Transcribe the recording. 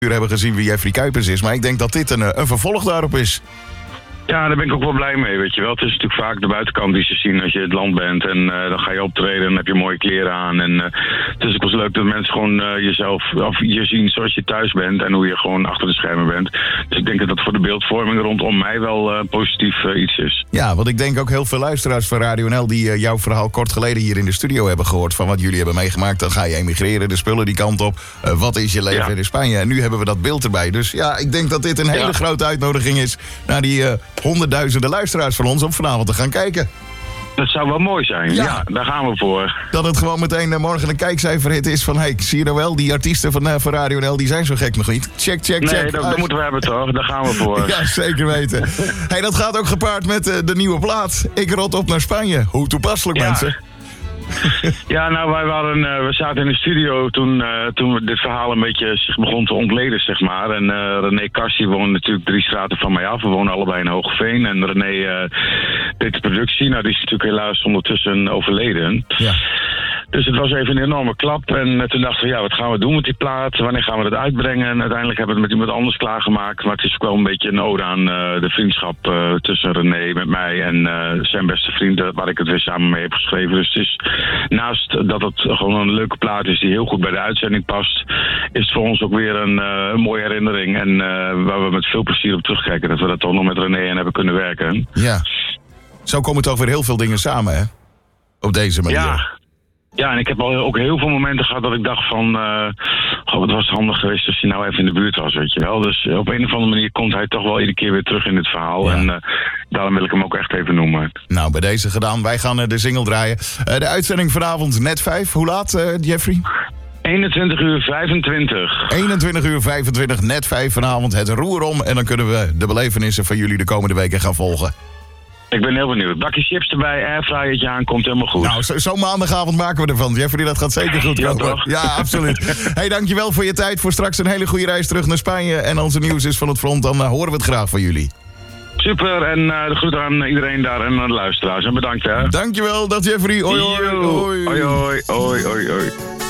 hebben gezien wie Jeffrey Cuypers is. Maar ik denk dat dit een vervolg daarop is. Ja, daar ben ik ook wel blij mee, weet je wel. Het is natuurlijk vaak de buitenkant die ze zien als je het land bent. En dan ga je optreden en dan heb je mooie kleren aan. En het is ook wel leuk dat mensen gewoon jezelf, of je zien zoals je thuis bent. En hoe je gewoon achter de schermen bent. Dus ik denk dat dat voor de beeldvorming rondom mij wel positief iets is. Ja, want ik denk ook heel veel luisteraars van Radio NL die jouw verhaal kort geleden hier in de studio hebben gehoord. Van wat jullie hebben meegemaakt. Dan ga je emigreren, de spullen die kant op. Wat is je leven in Spanje? En nu hebben we dat beeld erbij. Dus ja, ik denk dat dit een hele grote uitnodiging is naar die honderdduizenden luisteraars van ons om vanavond te gaan kijken. Dat zou wel mooi zijn. Ja, daar gaan we voor. Dat het gewoon meteen morgen een kijkcijferhit is van... hey, zie je nou wel, die artiesten van Radio NL, die zijn zo gek nog niet. Check. Nee, dat moeten we hebben toch? Daar gaan we voor. Ja, zeker weten. Hey, dat gaat ook gepaard met de nieuwe plaat. Ik rot op naar Spanje. Hoe toepasselijk, mensen. Ja, nou, we zaten in de studio toen dit verhaal een beetje zich begon te ontleden, zeg maar. En René Kassie woont natuurlijk 3 straten van mij af. We wonen allebei in Hoogeveen. En René deed de productie. Nou, die is natuurlijk helaas ondertussen overleden. Ja. Dus het was even een enorme klap. En toen dachten we, wat gaan we doen met die plaat? Wanneer gaan we dat uitbrengen? En uiteindelijk hebben we het met iemand anders klaargemaakt. Maar het is ook wel een beetje een ode aan de vriendschap tussen René met mij en zijn beste vriend, waar ik het weer samen mee heb geschreven. Dus het is, naast dat het gewoon een leuke plaat is die heel goed bij de uitzending past, is het voor ons ook weer een mooie herinnering. En waar we met veel plezier op terugkijken. Dat we dat toch nog met René en hebben kunnen werken. Ja. Zo komen toch weer heel veel dingen samen, hè? Op deze manier. Ja, en ik heb al ook heel veel momenten gehad dat ik dacht van... het was handig geweest als hij nou even in de buurt was, weet je wel. Dus op een of andere manier komt hij toch wel iedere keer weer terug in dit verhaal. Ja. En daarom wil ik hem ook echt even noemen. Nou, bij deze gedaan. Wij gaan de single draaien. De uitzending vanavond net 5. Hoe laat, Jeffrey? 21:25. Net 5 vanavond. Het roer om. En dan kunnen we de belevenissen van jullie de komende weken gaan volgen. Ik ben heel benieuwd. Bakje chips erbij, airfryertje aan, komt helemaal goed. Nou, zo'n maandagavond maken we ervan. Jeffrey, dat gaat zeker goed komen. Toch? Ja, absoluut. Hey, dankjewel voor je tijd. Voor straks een hele goede reis terug naar Spanje. En als er nieuws is van het front, dan horen we het graag van jullie. Super, en de groeten aan iedereen daar en aan de luisteraars. En bedankt, hè. Dankjewel, dat Jeffrey. Hoi, hoi. Hoi, hoi, hoi, hoi, hoi.